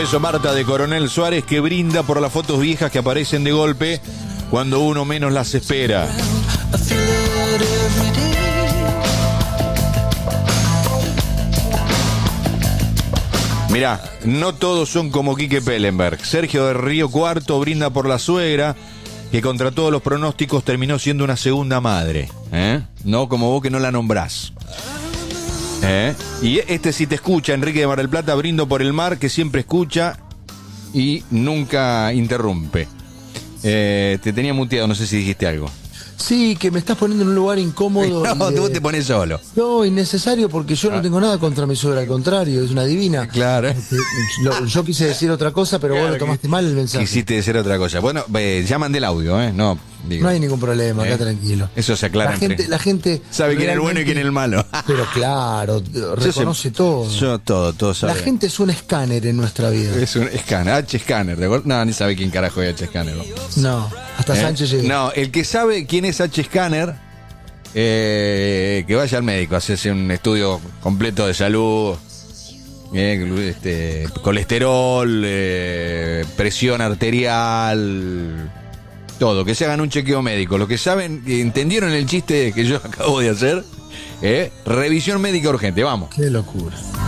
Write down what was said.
beso, Marta de Coronel Suárez, que brinda por las fotos viejas que aparecen de golpe cuando uno menos las espera. Mirá, no todos son como Quique Pellenberg. Sergio de Río Cuarto brinda por la suegra, que contra todos los pronósticos terminó siendo una segunda madre. No como vos que no la nombrás. Y este sí te escucha, Enrique de Mar del Plata, brindo por el mar, que siempre escucha y nunca interrumpe. Te tenía muteado, no sé si dijiste algo. Sí, que me estás poniendo en un lugar incómodo. No, tú te pones solo. No, innecesario, porque yo no tengo nada contra mi suegra, al contrario, es una divina. Claro. Yo quise decir otra cosa, pero Claro, vos lo tomaste mal el mensaje. Quisiste decir otra cosa. Bueno, ya mandé el audio, No, digo. No hay ningún problema, acá tranquilo. Eso se aclara. La gente sabe quién es el bueno y quién es el malo. Pero claro, reconoce todo. Yo todo sabe. La gente es un escáner en nuestra vida. Es un escáner, H-Scanner, ¿de acuerdo? No, ni sabe quién carajo es H-Scanner. No, hasta Sánchez llegó. No, el que sabe quién es H-Scanner, que vaya al médico, hacerse un estudio completo de salud, colesterol, presión arterial, todo, que se hagan un chequeo médico. Los que saben, entendieron el chiste que yo acabo de hacer, revisión médica urgente, vamos. Qué locura.